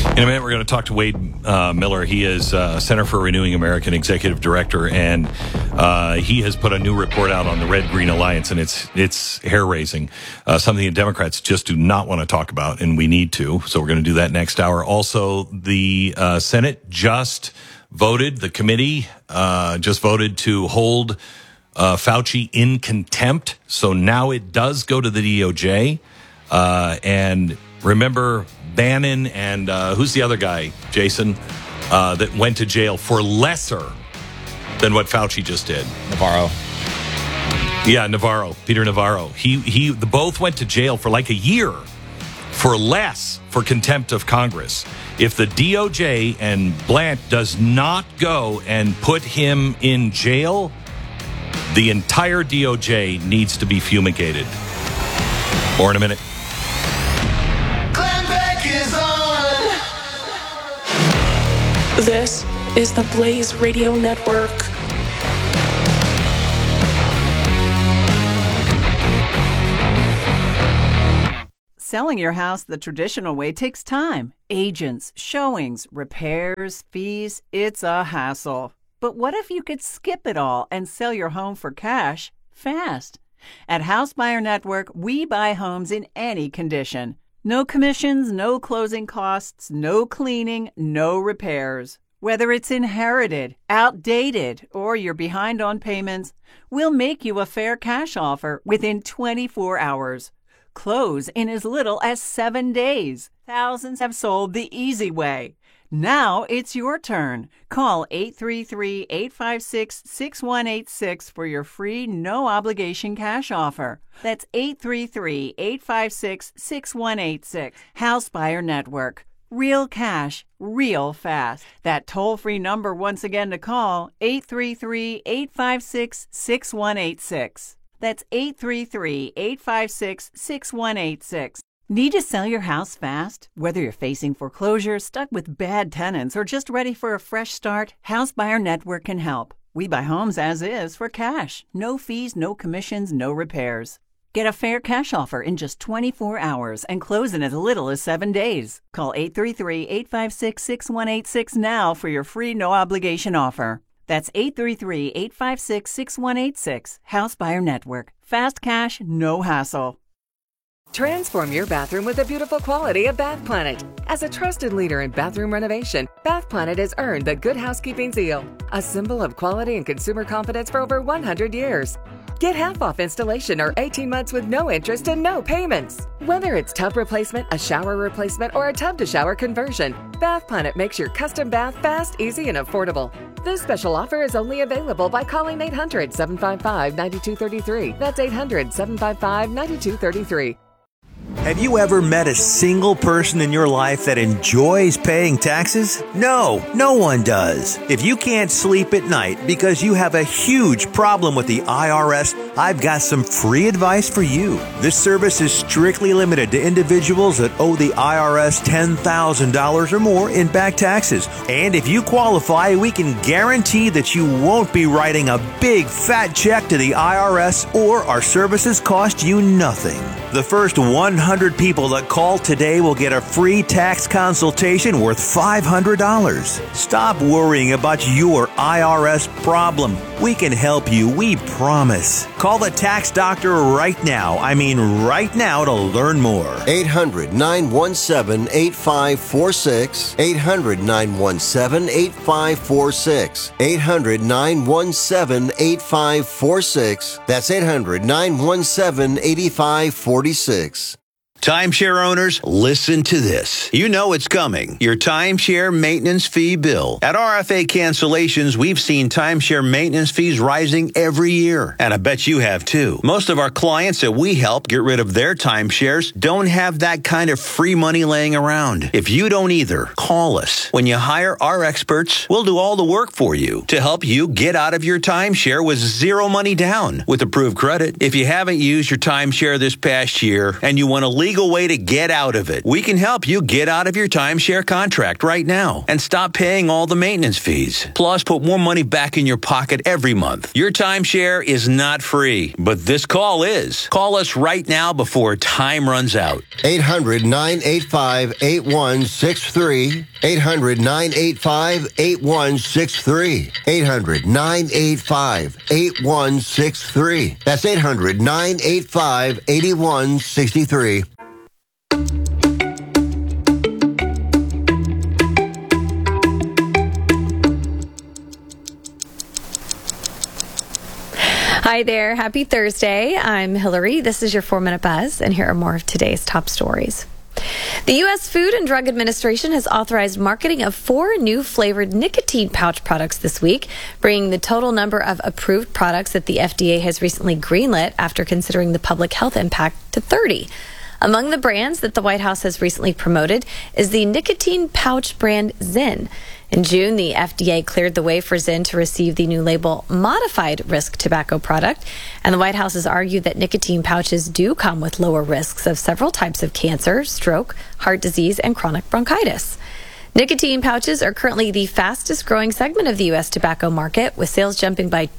In a minute, we're going to talk to Wade Miller. He is Center for Renewing American Executive Director, and he has put a new report out on the Red-Green Alliance, and it's hair-raising, something that Democrats just do not want to talk about, and we need to, so we're going to do that next hour. Also, the Senate just voted, the committee just voted to hold Fauci in contempt, so now it does go to the DOJ, and remember Bannon and who's the other guy, Jason, that went to jail for lesser than what Fauci just did? Navarro. Yeah, Navarro, Peter Navarro. He both went to jail for like a year for less for contempt of Congress. If the DOJ and Blant does not go and put him in jail, the entire DOJ needs to be fumigated. More in a minute. This is the Blaze Radio Network. Selling your house the traditional way takes time. Agents, showings, repairs, fees, it's a hassle. But what if you could skip it all and sell your home for cash fast? At House Buyer Network, we buy homes in any condition. No commissions, no closing costs, no cleaning, no repairs. Whether it's inherited, outdated, or you're behind on payments, we'll make you a fair cash offer within 24 hours. Close in as little as 7 days. Thousands have sold the easy way. Now it's your turn. Call 833-856-6186 for your free, no-obligation cash offer. That's 833-856-6186. House Buyer Network. Real cash, real fast. That toll-free number once again to call, 833-856-6186. That's 833-856-6186. Need to sell your house fast? Whether you're facing foreclosure, stuck with bad tenants, or just ready for a fresh start, House Buyer Network can help. We buy homes as is for cash. No fees, no commissions, no repairs. Get a fair cash offer in just 24 hours and close in as little as 7 days. Call 833-856-6186 now for your free no-obligation offer. That's 833-856-6186. House Buyer Network. Fast cash, no hassle. Transform your bathroom with the beautiful quality of Bath Planet. As a trusted leader in bathroom renovation, Bath Planet has earned the Good Housekeeping seal, a symbol of quality and consumer confidence for over 100 years. Get half off installation or 18 months with no interest and no payments. Whether it's tub replacement, a shower replacement, or a tub-to-shower conversion, Bath Planet makes your custom bath fast, easy, and affordable. This special offer is only available by calling 800-755-9233. That's 800-755-9233. Have you ever met a single person in your life that enjoys paying taxes? No, no one does. If you can't sleep at night because you have a huge problem with the IRS, I've got some free advice for you. This service is strictly limited to individuals that owe the IRS $10,000 or more in back taxes. And if you qualify, we can guarantee that you won't be writing a big fat check to the IRS, or our services cost you nothing. The first 100 people that call today will get a free tax consultation worth $500. Stop worrying about your IRS problem. We can help you, we promise. Call the tax doctor right now. I mean right now, to learn more. 800-917-8546. 800-917-8546. 800-917-8546. That's 800-917-8546. Timeshare owners, listen to this. You know it's coming. Your timeshare maintenance fee bill. At RFA Cancellations, we've seen timeshare maintenance fees rising every year. And I bet you have too. Most of our clients that we help get rid of their timeshares don't have that kind of free money laying around. If you don't either, call us. When you hire our experts, we'll do all the work for you to help you get out of your timeshare with zero money down with approved credit. If you haven't used your timeshare this past year and you want to legal way to get out of it. We can help you get out of your timeshare contract right now and stop paying all the maintenance fees. Plus, put more money back in your pocket every month. Your timeshare is not free, but this call is. Call us right now before time runs out. 800-985-8163. 800-985-8163. 800-985-8163. That's 800-985-8163. Hi there. Happy Thursday. I'm Hillary. This is your 4-Minute Buzz, and here are more of today's top stories. The U.S. Food and Drug Administration has authorized marketing of 4 new flavored nicotine pouch products this week, bringing the total number of approved products that the FDA has recently greenlit after considering the public health impact to 30. Among the brands that the White House has recently promoted is the nicotine pouch brand Zyn. In June, the FDA cleared the way for Zyn to receive the new label Modified Risk Tobacco Product, and the White House has argued that nicotine pouches do come with lower risks of several types of cancer, stroke, heart disease, and chronic bronchitis. Nicotine pouches are currently the fastest growing segment of the U.S. tobacco market, with sales jumping by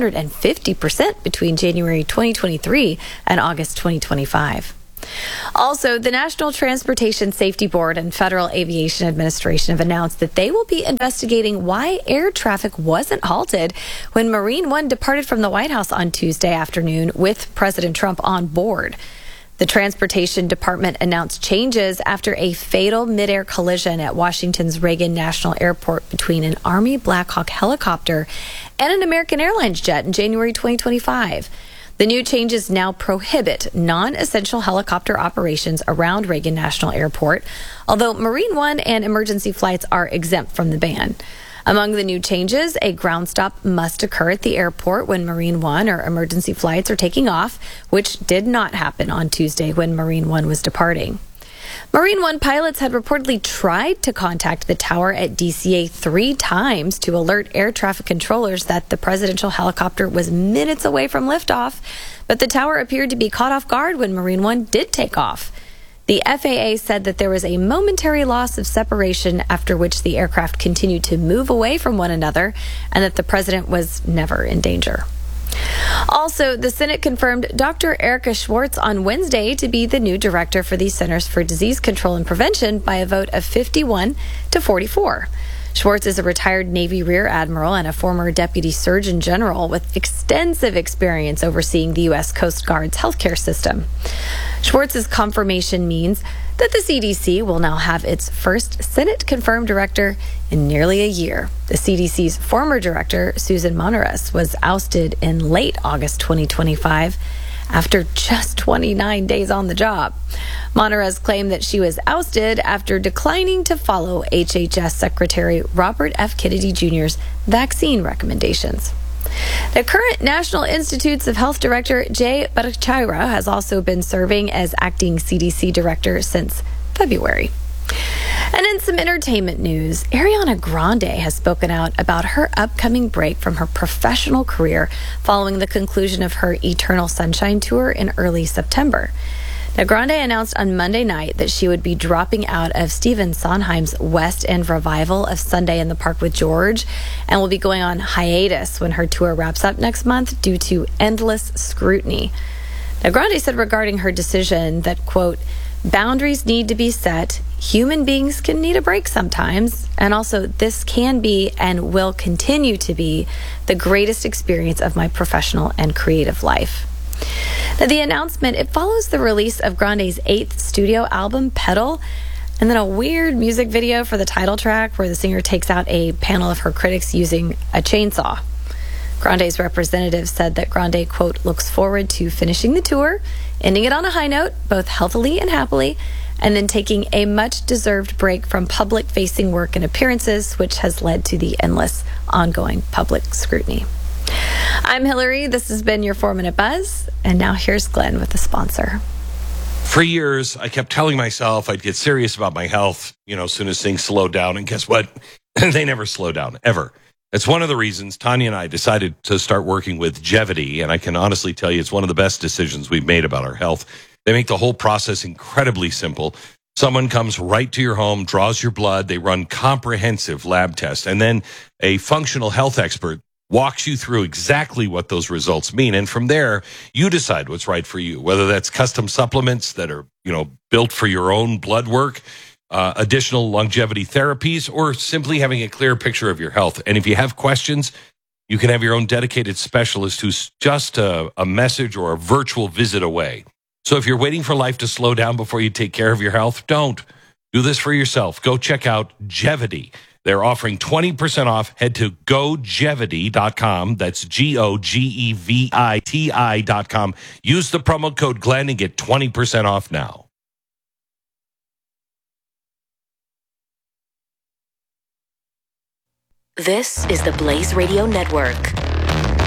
250% between January 2023 and August 2025. Also, the National Transportation Safety Board and Federal Aviation Administration have announced that they will be investigating why air traffic wasn't halted when Marine One departed from the White House on Tuesday afternoon with President Trump on board. The Transportation Department announced changes after a fatal midair collision at Washington's Reagan National Airport between an Army Black Hawk helicopter and an American Airlines jet in January 2025. The new changes now prohibit non-essential helicopter operations around Reagan National Airport, although Marine One and emergency flights are exempt from the ban. Among the new changes, a ground stop must occur at the airport when Marine One or emergency flights are taking off, which did not happen on Tuesday when Marine One was departing. Marine One pilots had reportedly tried to contact the tower at DCA 3 times to alert air traffic controllers that the presidential helicopter was minutes away from liftoff, but the tower appeared to be caught off guard when Marine One did take off. The FAA said that there was a momentary loss of separation, after which the aircraft continued to move away from one another, and that the president was never in danger. Also, the Senate confirmed Dr. Erica Schwartz on Wednesday to be the new director for the Centers for Disease Control and Prevention by a vote of 51 to 44. Schwartz is a retired Navy Rear Admiral and a former Deputy Surgeon General with extensive experience overseeing the U.S. Coast Guard's healthcare system. Schwartz's confirmation means that the CDC will now have its first Senate-confirmed director in nearly a year. The CDC's former director, Susan Monteres, was ousted in late August 2025 after just 29 days on the job. Monteres claimed that she was ousted after declining to follow HHS Secretary Robert F. Kennedy Jr.'s vaccine recommendations. The current National Institutes of Health Director Jay Bhattacharya has also been serving as acting CDC director since February. And in some entertainment news, Ariana Grande has spoken out about her upcoming break from her professional career following the conclusion of her Eternal Sunshine tour in early September. Now, Grande announced on Monday night that she would be dropping out of Stephen Sondheim's West End revival of Sunday in the Park with George and will be going on hiatus when her tour wraps up next month due to endless scrutiny. Now, Grande said regarding her decision that, quote, boundaries need to be set, human beings can need a break sometimes, and also this can be and will continue to be the greatest experience of my professional and creative life. Now, the announcement, it follows the release of Grande's 8th studio album, Pedal, and then a weird music video for the title track where the singer takes out a panel of her critics using a chainsaw. Grande's representative said that Grande, quote, looks forward to finishing the tour, ending it on a high note, both healthily and happily, and then taking a much-deserved break from public-facing work and appearances, which has led to the endless, ongoing public scrutiny. I'm Hillary. This has been your 4-Minute Buzz. And now here's Glenn with the sponsor. For years, I kept telling myself I'd get serious about my health, as soon as things slowed down. And guess what? They never slow down, ever. It's one of the reasons Tanya and I decided to start working with Gevity. And I can honestly tell you it's one of the best decisions we've made about our health. They make the whole process incredibly simple. Someone comes right to your home, draws your blood, they run comprehensive lab tests, and then a functional health expert walks you through exactly what those results mean. And from there, you decide what's right for you, whether that's custom supplements that are, built for your own blood work, additional longevity therapies, or simply having a clear picture of your health. And if you have questions, you can have your own dedicated specialist who's just a message or a virtual visit away. So if you're waiting for life to slow down before you take care of your health, don't. Do this for yourself. Go check out Gevity. They're offering 20% off. Head to gogevity.com. That's GOGEVITI.com. Use the promo code Glenn and get 20% off now. This is the Blaze Radio Network.